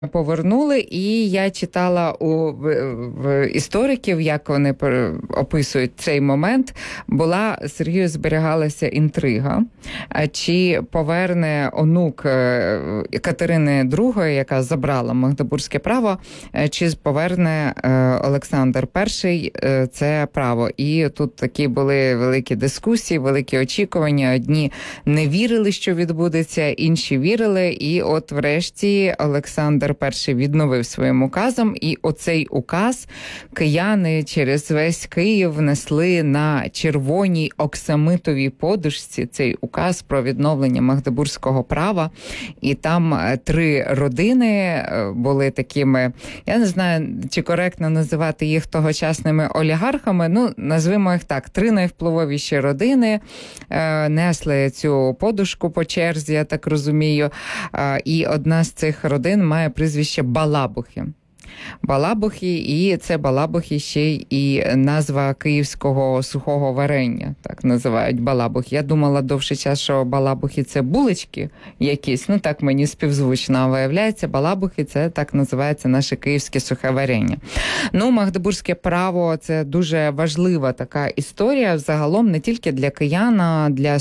повернули, і я читала в істориків, як вони описують цей момент, була, Сергію, зберігалася інтрига, чи поверне онук Катерини II, яка забрала Магдебурзьке право, чи поверне Олександр І це право. І тут такі були великі дискусії, великі очікування. Одні не вірили, що відбудеться, інші вірили, і от врешті Олександр І відновив своїм указом, і оцей указ кияни через весь Київ внесли на червоній оксамитовій подушці, цей указ про відновлення Магдебурзького права, і там 3 родини були такими, я не знаю, чи коректно називати їх тогочасними олігархами, ну, назвемо їх так, 3 найвпливовіші родини несли цю подушку по черзі, я так розумію, і одна з цих родин має прізвище Балабухи. Балабухи, і це Балабухи ще і назва київського сухого варення, так називають Балабухи. Я думала довший час, що Балабухи це булочки якісь, ну так мені співзвучно, а виявляється, Балабухи це так називається наше київське сухе варення. Ну, Магдебурзьке право – це дуже важлива така історія, загалом не тільки для киян, а для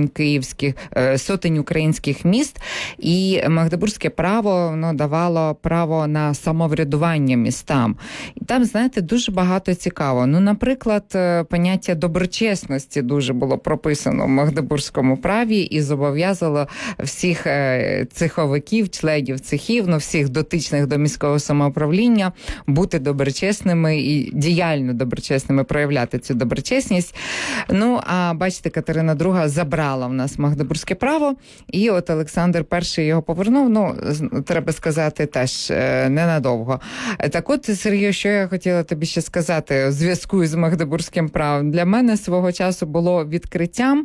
сотень українських міст, і Магдебурзьке право, воно давало право на самоврядування містам. І там, знаєте, дуже багато цікаво. Ну, наприклад, поняття доброчесності дуже було прописано в Магдебурзькому праві і зобов'язало всіх цеховиків, членів цехів, ну, всіх дотичних до міського самоуправління бути доброчесними і діяльно доброчесними, проявляти цю доброчесність. Ну, а бачите, Катерина II забрала в нас Магдебурзьке право, і от Олександр І його повернув, ну, треба сказати, теж ненадовго. Так от, Сергію, що я хотіла тобі ще сказати у зв'язку із Магдебурзьким правом. Для мене свого часу було відкриттям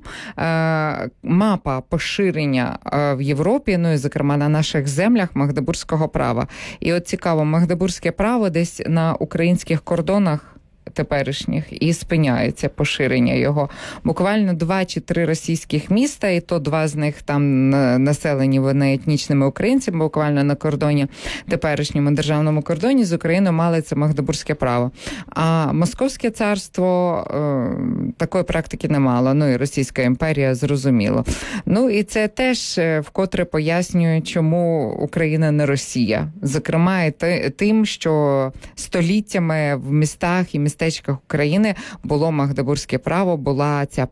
мапа поширення в Європі, ну і, зокрема, на наших землях Магдебурзького права. І от цікаво, Магдебурзьке право десь на українських кордонах теперішніх і спиняється поширення його. Буквально 2 чи 3 російських міста, і то 2 з них там населені вони етнічними українцями, буквально на кордоні, теперішньому державному кордоні з Україною мали це Магдебурзьке право. А Московське царство такої практики не мало, ну і Російська імперія, зрозуміло. Ну і це теж вкотре пояснює, чому Україна не Росія. Зокрема, і тим, що століттями в містах і містечках України було Магдебурзьке право, була ця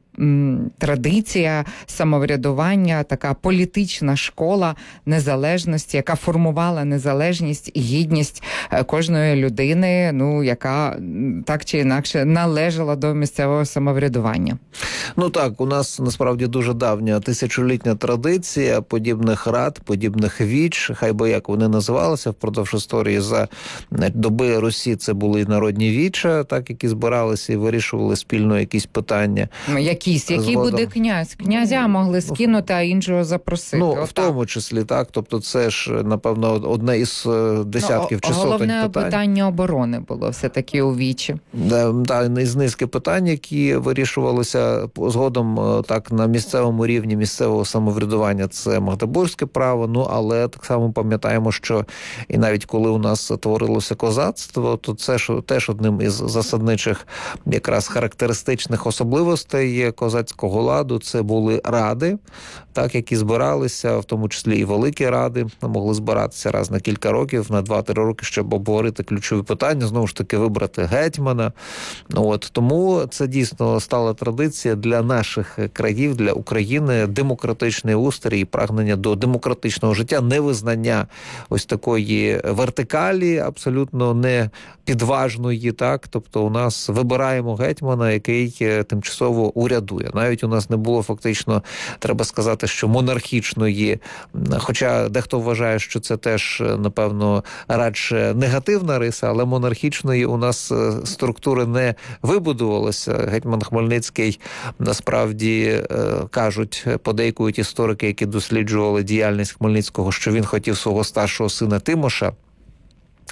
традиція самоврядування, така політична школа незалежності, яка формувала незалежність і гідність кожної людини, ну, яка так чи інакше належала до місцевого самоврядування. Ну так, у нас насправді дуже давня тисячолітня традиція подібних рад, подібних віч, хай би як вони називалися впродовж історії. За доби Русі це були народні віча, так, які збиралися і вирішували спільно якісь питання. Який буде князь? Князя могли скинути, а іншого запросити. Ну, в тому числі, так. Тобто це ж, напевно, одне із десятків чи сотень питань. Головне питання оборони було все-таки у вічі. Так, із низки питань, які вирішувалися згодом так на місцевому рівні місцевого самоврядування. Це Магдебурзьке право, ну, але так само пам'ятаємо, що і навіть коли у нас творилося козацтво, то це ж теж одним із засадничих якраз характеристичних особливостей козацького ладу це були ради, так, які збиралися, в тому числі і великі ради, могли збиратися раз на кілька років, на 2-3 роки, щоб обговорити ключові питання, знову ж таки вибрати гетьмана. От, тому це дійсно стала традиція для наших країв, для України, демократичний устрій і прагнення до демократичного життя, невизнання ось такої вертикалі, абсолютно не підважної, так, тобто у нас вибираємо гетьмана, який тимчасово урядує. Навіть у нас не було фактично, треба сказати, що монархічної, хоча дехто вважає, що це теж, напевно, радше негативна риса, але монархічної у нас структури не вибудувалося. Гетьман Хмельницький, насправді, кажуть, подейкують історики, які досліджували діяльність Хмельницького, що він хотів свого старшого сина Тимоша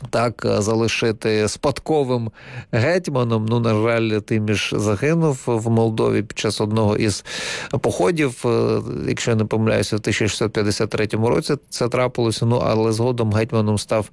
так залишити спадковим гетьманом. Ну, на жаль, Тиміш загинув в Молдові під час одного із походів, якщо я не помиляюся, в 1653 році це трапилося, ну, але згодом гетьманом став